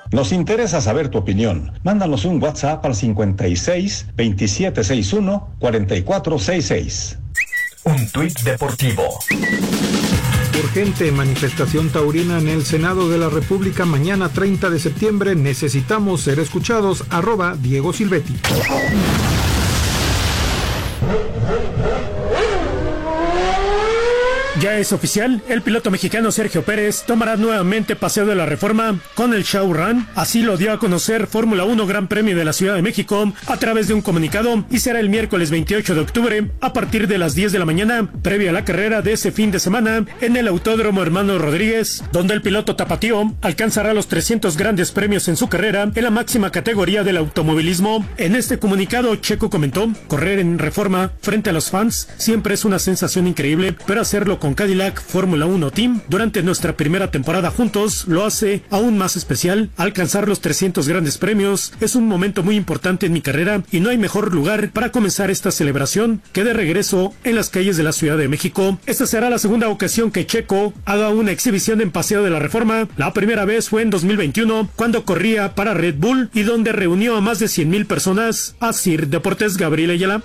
Nos interesa saber tu opinión. Mándanos un WhatsApp al 56 2761 4466. Un tuit deportivo. Urgente manifestación taurina en el Senado de la República mañana 30 de septiembre. Necesitamos ser escuchados. @Diego Silvetti. Ya es oficial, el piloto mexicano Sergio Pérez tomará nuevamente Paseo de la Reforma con el Show Run. Así lo dio a conocer Fórmula 1 Gran Premio de la Ciudad de México a través de un comunicado, y será el miércoles 28 de octubre a partir de las 10 de la mañana, previa a la carrera de ese fin de semana en el Autódromo Hermano Rodríguez, donde el piloto tapatío alcanzará los 300 grandes premios en su carrera en la máxima categoría del automovilismo. En este comunicado, Checo comentó: correr en Reforma frente a los fans siempre es una sensación increíble, pero hacerlo con Cadillac Fórmula 1 Team durante nuestra primera temporada juntos lo hace aún más especial. Alcanzar los 300 grandes premios es un momento muy importante en mi carrera y no hay mejor lugar para comenzar esta celebración que de regreso en las calles de la Ciudad de México. Esta será la segunda ocasión que Checo haga una exhibición en Paseo de la Reforma. La primera vez fue en 2021 cuando corría para Red Bull y donde reunió a más de 100,000 personas. Asir Deportes, Gabriel Ayala.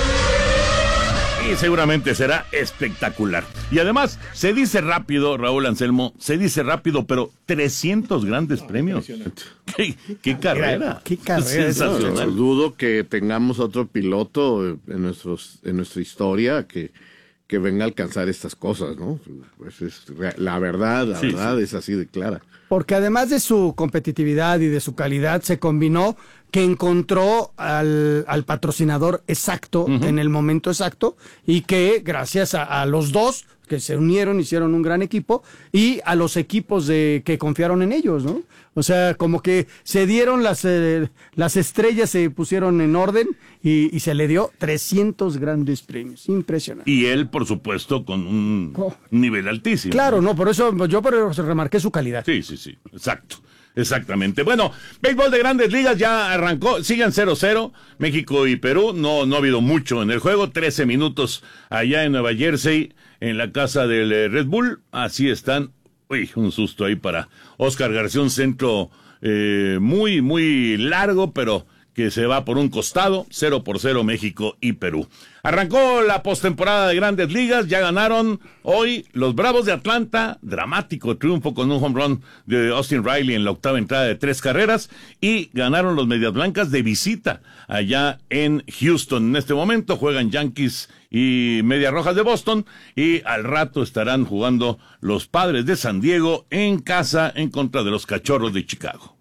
Y seguramente será espectacular. Y además, se dice rápido, Raúl Anselmo, se dice rápido, pero 300 grandes premios. ¿Qué carrera? ¿Qué carrera? Sensacional. No, dudo que tengamos otro piloto en nuestra historia que venga a alcanzar estas cosas, ¿no? Pues la verdad es así de clara. Porque además de su competitividad y de su calidad, se combinó que encontró al patrocinador exacto en el momento exacto, y que gracias a los dos que se unieron, hicieron un gran equipo, y a los equipos que confiaron en ellos, ¿no? O sea, como que se dieron las estrellas, se pusieron en orden y se le dio 300 grandes premios. Impresionante. Y él, por supuesto, con un nivel altísimo. Claro, no, por eso yo remarqué su calidad. Sí, exacto. Exactamente. Bueno, béisbol de Grandes Ligas ya arrancó, siguen 0-0, México y Perú, no ha habido mucho en el juego, 13 minutos allá en Nueva Jersey, en la casa del Red Bull, así están. Uy, un susto ahí para Oscar García, un centro muy, muy largo, pero que se va por un costado, 0-0 México y Perú. Arrancó la postemporada de Grandes Ligas, ya ganaron hoy los Bravos de Atlanta, dramático triunfo con un home run de Austin Riley en la octava entrada de 3 carreras, y ganaron los Medias Blancas de visita allá en Houston. En este momento juegan Yankees y Medias Rojas de Boston, y al rato estarán jugando los Padres de San Diego en casa en contra de los Cachorros de Chicago.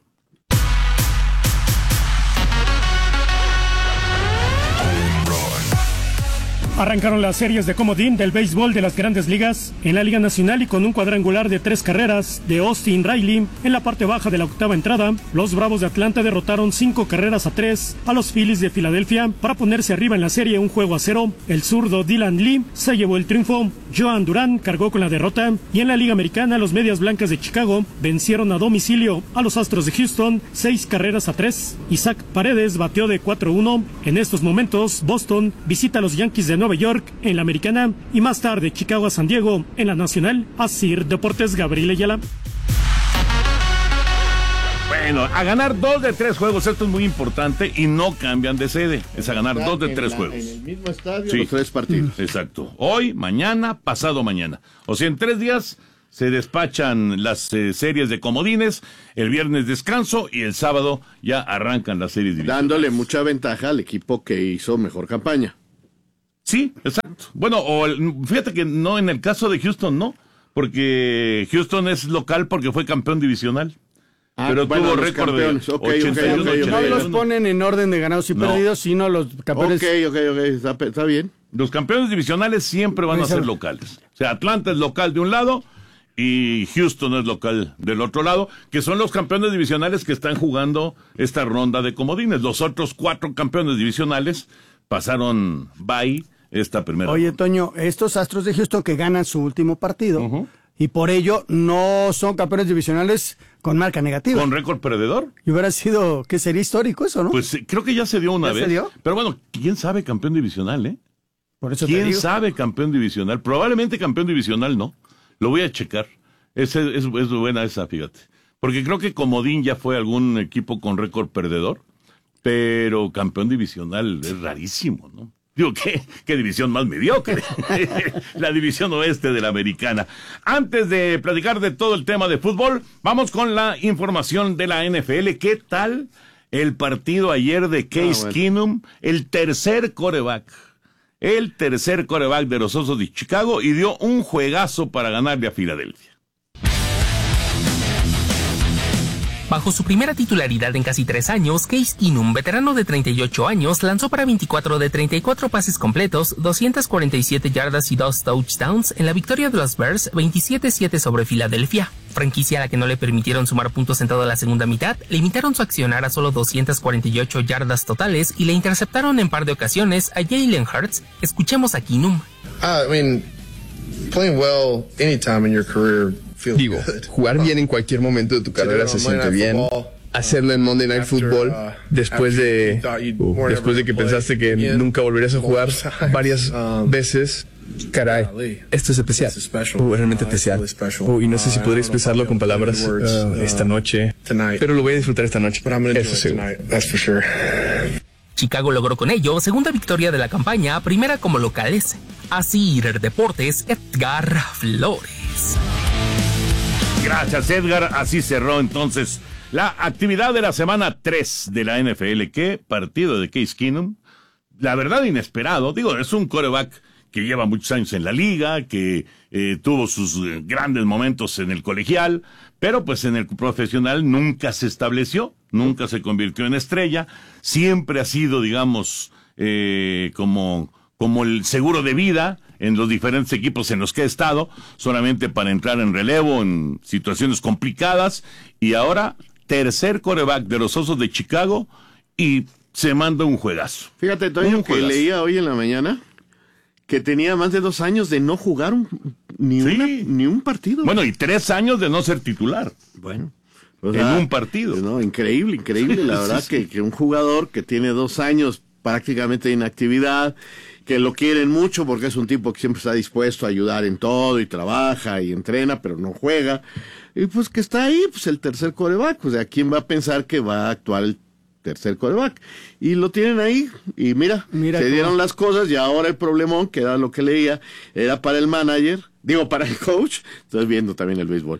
Arrancaron las series de comodín del béisbol de las Grandes Ligas en la Liga Nacional, y con un cuadrangular de 3 carreras de Austin Riley en la parte baja de la octava entrada, los Bravos de Atlanta derrotaron 5-3 a los Phillies de Filadelfia para ponerse arriba en la serie 1-0. El zurdo Dylan Lee se llevó el triunfo, Joan Durán cargó con la derrota, y en la Liga Americana los Medias Blancas de Chicago vencieron a domicilio a los Astros de Houston 6-3. Isaac Paredes bateó de 4-1. En estos momentos, Boston visita a los Yankees de Nueva York en la Americana, y más tarde Chicago a San Diego en la Nacional. Asir Deportes, Gabriel Ayala. Bueno, a ganar 2 de 3 juegos, esto es muy importante, y no cambian de sede, es a ganar 2 de 3 juegos. En el mismo estadio, los 3 partidos. Exacto, hoy, mañana, pasado mañana. O sea, en 3 días se despachan las series de comodines, el viernes descanso, y el sábado ya arrancan las series divisionales. Dándole mucha ventaja al equipo que hizo mejor campaña. Sí, exacto. Bueno, fíjate que no, en el caso de Houston no, porque Houston es local porque fue campeón divisional. Pero bueno, tuvo récord de 81. No los ponen en orden de ganados y perdidos, sino los campeones. Ok, está bien. Los campeones divisionales siempre van a ser locales. O sea, Atlanta es local de un lado y Houston es local del otro lado, que son los campeones divisionales que están jugando esta ronda de comodines. Los otros 4 campeones divisionales pasaron bye esta primera. Oye, Toño, estos Astros de Houston que ganan su último partido, y por ello no son campeones divisionales con marca negativa. ¿Con récord perdedor? Y hubiera sido, ¿qué sería histórico eso, no? Pues creo que ya se dio una vez. ¿Se dio? Pero bueno, ¿quién sabe campeón divisional, eh? Por eso ¿Quién sabe campeón divisional? Probablemente campeón divisional no. Lo voy a checar. Es buena esa, fíjate. Porque creo que Comodín ya fue algún equipo con récord perdedor, pero campeón divisional es rarísimo, ¿no? Digo, ¿qué división más mediocre? La división oeste de la americana. Antes de platicar de todo el tema de fútbol, vamos con la información de la NFL. ¿Qué tal el partido ayer de Case Keenum? El tercer quarterback de los Osos de Chicago, y dio un juegazo para ganarle a Filadelfia. Bajo su primera titularidad en casi 3 años, Case Keenum, veterano de 38 años, lanzó para 24 de 34 pases completos, 247 yardas y 2 touchdowns en la victoria de los Bears 27-7 sobre Filadelfia. Franquicia a la que no le permitieron sumar puntos en toda la segunda mitad, limitaron su accionar a solo 248 yardas totales y le interceptaron en par de ocasiones a Jalen Hurts. Escuchemos a Keenum. Playing well anytime in your career. Digo, jugar bien en cualquier momento de tu carrera se siente bien. Hacerlo en Monday Night Football después de que pensaste que nunca volverías a jugar varias veces. Caray, esto es especial, realmente especial. Y no sé si podría expresarlo con palabras esta noche, pero lo voy a disfrutar esta noche. Eso seguro. Chicago logró con ello segunda victoria de la campaña, primera como locales. Así Deportes, Edgar Flores. Gracias, Edgar. Así cerró entonces la actividad de la semana 3 de la NFL. ¿Qué partido de Case Keenum? La verdad, inesperado. Digo, es un quarterback que lleva muchos años en la liga, que tuvo sus grandes momentos en el colegial, pero pues en el profesional nunca se estableció, nunca se convirtió en estrella. Siempre ha sido, digamos, como el seguro de vida en los diferentes equipos en los que ha estado, solamente para entrar en relevo en situaciones complicadas, y ahora tercer quarterback de los Osos de Chicago y se manda un juegazo. Fíjate, Toño, que leía hoy en la mañana que tenía más de 2 años de no jugar ni un partido. Bueno, y 3 años de no ser titular. Bueno. En un partido. No, increíble, la verdad que un jugador que tiene 2 años prácticamente de inactividad, que lo quieren mucho porque es un tipo que siempre está dispuesto a ayudar en todo y trabaja y entrena, pero no juega. Y pues que está ahí, pues el tercer quarterback. O sea, ¿quién va a pensar que va a actuar el tercer quarterback? Y lo tienen ahí. Y mira se dieron las cosas, y ahora el problemón, que era lo que leía, era para el manager, para el coach. Estoy viendo también el béisbol.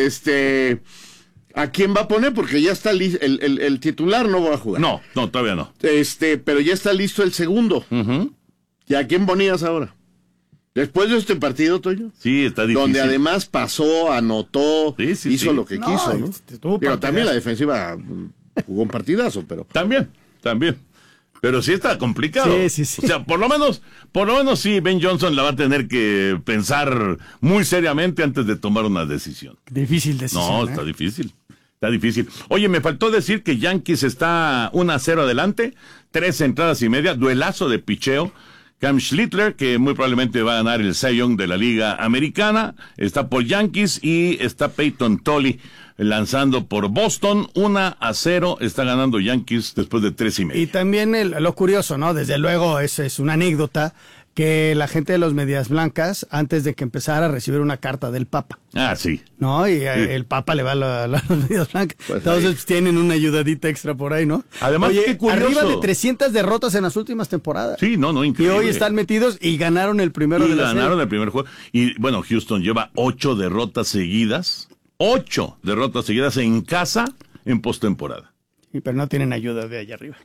¿A quién va a poner? Porque ya está listo, el titular no va a jugar. No, todavía no. Pero ya está listo el segundo. Uh-huh. ¿Y a quién ponías ahora? Después de este partido, Toño. Sí, está difícil. Donde además pasó, anotó, hizo lo que quiso, ¿no? Pero también la defensiva jugó un partidazo, pero... También. Pero sí está complicado. Sí. O sea, por lo menos sí, Ben Johnson la va a tener que pensar muy seriamente antes de tomar una decisión. Difícil decisión. No, está difícil. Oye, me faltó decir que Yankees está 1-0 adelante, 3 entradas y media, duelazo de picheo. Cam Schlittler, que muy probablemente va a ganar el Cy Young de la Liga Americana, está por Yankees, y está Peyton Tolley lanzando por Boston. 1-0 está ganando Yankees después de 3 y medio. Y también lo curioso, ¿no? Desde luego es una anécdota que la gente de los Medias Blancas, antes de que empezara, a recibir una carta del Papa. Ah, sí. ¿No? Y el Papa le va a los Medias Blancas. Pues entonces tienen una ayudadita extra por ahí, ¿no? Además, oye, qué curioso. Arriba de 300 derrotas en las últimas temporadas. Sí, no, increíble. Y hoy están metidos y ganaron el primero de la serie. Ganaron el primer juego. Y bueno, Houston lleva 8 derrotas seguidas. 8 derrotas seguidas en casa en postemporada. Sí, pero no tienen ayuda de allá arriba.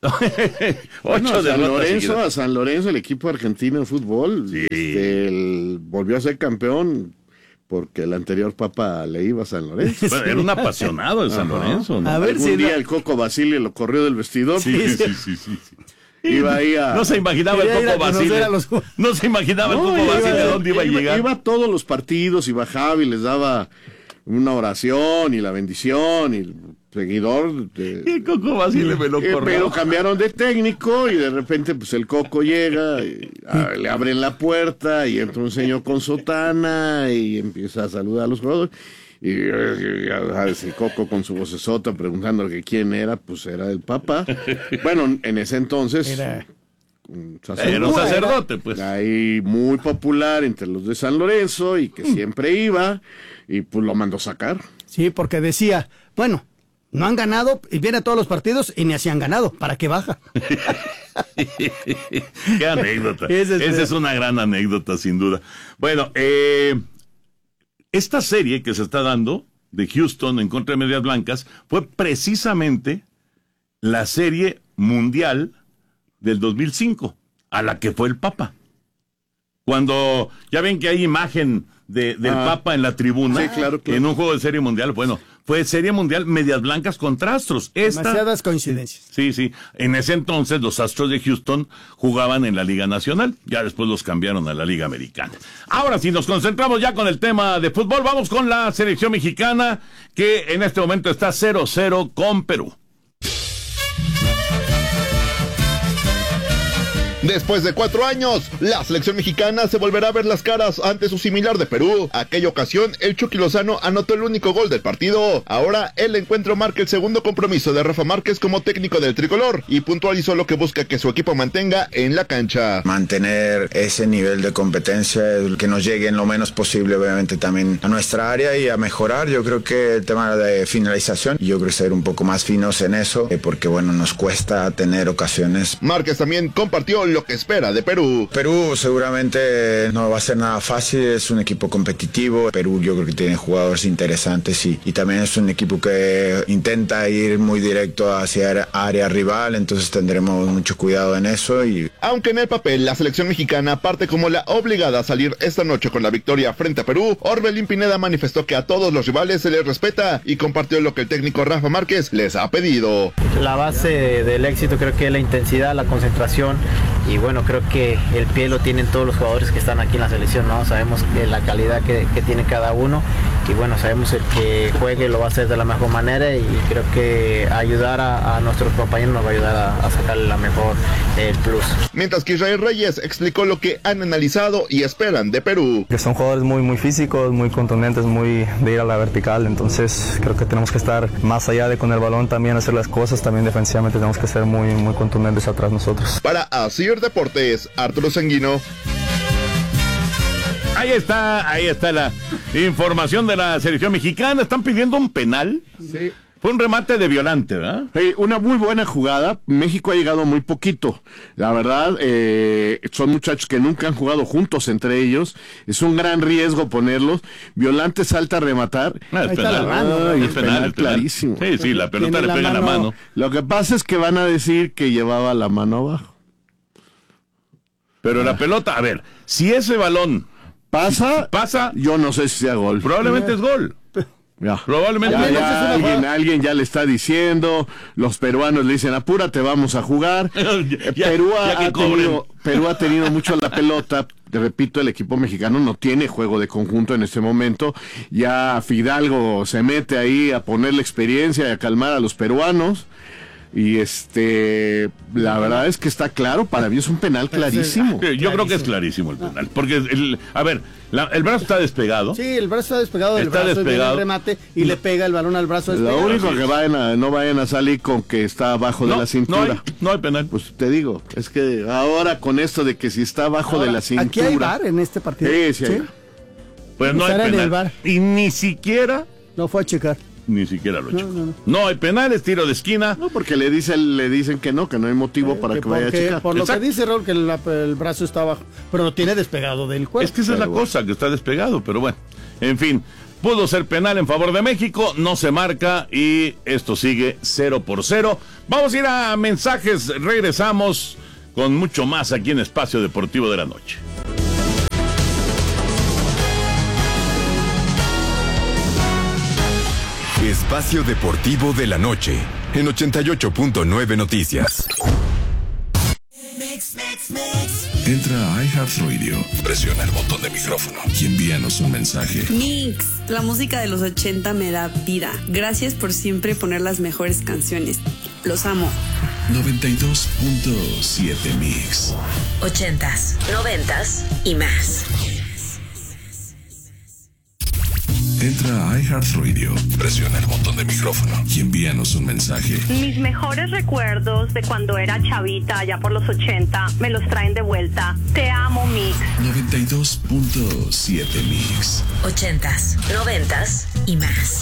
A San Lorenzo, el equipo argentino de fútbol, volvió a ser campeón porque el anterior Papa le iba a San Lorenzo. Bueno, era un apasionado de San Lorenzo, ¿no? A ver si día el Coco Basile lo corrió del vestidor. Sí. Iba ahí No se imaginaba el Coco Basile. No se imaginaba el Coco Basile a dónde iba a llegar. Iba a todos los partidos y bajaba y les daba una oración y la bendición, y el seguidor y el Coco Basile me lo corrió. Pero cambiaron de técnico y de repente pues el Coco llega y, le abren la puerta y entra un señor con sotana y empieza a saludar a los jugadores, y el Coco con su vocesota preguntando que quién era, pues era el Papa. Bueno, en ese entonces era un sacerdote, pues. Ahí muy popular entre los de San Lorenzo y que siempre iba, y pues lo mandó sacar. Sí, porque decía, bueno, no han ganado y viene a todos los partidos y ni así han ganado. ¿Para qué baja? Qué anécdota. Esa es una gran anécdota, sin duda. Bueno, esta serie que se está dando de Houston en contra de Medias Blancas fue precisamente la serie mundial del 2005, a la que fue el Papa. Cuando ya ven que hay imagen del Papa en la tribuna, sí, claro. En un juego de serie mundial, bueno, fue serie mundial Medias Blancas contra Astros. Demasiadas coincidencias. Sí. En ese entonces los Astros de Houston jugaban en la Liga Nacional, ya después los cambiaron a la Liga Americana. Ahora sí, nos concentramos ya con el tema de fútbol. Vamos con la selección mexicana, que en este momento está 0-0 con Perú. Después de 4 años, la selección mexicana se volverá a ver las caras ante su similar de Perú. Aquella ocasión, el Chucky Lozano anotó el único gol del partido. Ahora, el encuentro marca el segundo compromiso de Rafa Márquez como técnico del tricolor y puntualizó lo que busca que su equipo mantenga en la cancha. Mantener ese nivel de competencia, que nos llegue en lo menos posible, obviamente, también a nuestra área y a mejorar. Yo creo que el tema de finalización, yo creo ser un poco más finos en eso, porque bueno, nos cuesta tener ocasiones. Márquez también compartió lo que espera de Perú. Perú seguramente no va a ser nada fácil, es un equipo competitivo. Perú yo creo que tiene jugadores interesantes y también es un equipo que intenta ir muy directo hacia área rival, entonces tendremos mucho cuidado en eso. Aunque en el papel la selección mexicana parte como la obligada a salir esta noche con la victoria frente a Perú, Orbelín Pineda manifestó que a todos los rivales se les respeta y compartió lo que el técnico Rafa Márquez les ha pedido. La base del éxito creo que es la intensidad, la concentración. Y bueno, creo que el pie lo tienen todos los jugadores que están aquí en la selección, ¿no? Sabemos que la calidad que tiene cada uno y bueno, sabemos el que juegue lo va a hacer de la mejor manera y creo que ayudar a nuestros compañeros nos va a ayudar a sacarle la mejor plus. Mientras que Israel Reyes explicó lo que han analizado y esperan de Perú. Que son jugadores muy físicos, muy contundentes, muy de ir a la vertical, entonces creo que tenemos que estar más allá de con el balón también hacer las cosas, también defensivamente tenemos que ser muy contundentes atrás nosotros. Para Asir Deportes, Arturo Sanguino. Ahí está la información de la selección mexicana. Están pidiendo un penal. Sí. Fue un remate de Violante, ¿verdad? Una muy buena jugada. México ha llegado muy poquito. La verdad, son muchachos que nunca han jugado juntos entre ellos. Es un gran riesgo ponerlos. Violante salta a rematar. Es penal. Es penal, clarísimo. Sí, la pelota le pega en la mano. Lo que pasa es que van a decir que llevaba la mano abajo. Pero la pelota, a ver, si ese balón pasa, yo no sé si sea gol. Probablemente es gol. Ya. Probablemente alguien ya le está diciendo, los peruanos le dicen, apúrate, vamos a jugar. Perú ha tenido mucho la pelota. Repito, el equipo mexicano no tiene juego de conjunto en este momento. Ya Fidalgo se mete ahí a ponerle experiencia y a calmar a los peruanos. Y la verdad es que está claro, para mí es un penal clarísimo. Yo creo que es clarísimo el penal, porque el brazo está despegado. Sí, el brazo está despegado del brazo, viene el remate y le pega el balón al brazo despegado. Lo único que no vayan a salir con que está abajo de la cintura. No hay penal. Pues te digo, es que ahora con esto de que si está abajo de la cintura. Aquí hay VAR en este partido. Sí. Pues no hay penal. Y ni siquiera no fue a checar. Ni siquiera lo checó. No hay penales, tiro de esquina. No, porque le dicen que no hay motivo para que vaya a checar. Por lo que dice Raúl, que el brazo está abajo, pero lo tiene despegado del cuerpo. Es que esa es la cosa, que está despegado, pero bueno. En fin, pudo ser penal en favor de México, no se marca y esto sigue 0-0. Vamos a ir a mensajes, regresamos con mucho más aquí en Espacio Deportivo de la Noche. Espacio Deportivo de la Noche, en 88.9 Noticias. Entra a iHeartRadio, presiona el botón de micrófono y envíanos un mensaje. Mix, la música de los 80 me da vida. Gracias por siempre poner las mejores canciones. Los amo. 92.7 Mix. 80s, 90s y más. Entra a iHeartRadio, presiona el botón de micrófono y envíanos un mensaje. Mis mejores recuerdos de cuando era chavita, allá por los 80, me los traen de vuelta. Te amo, Mix. 92.7 Mix. 80s, 90s y más.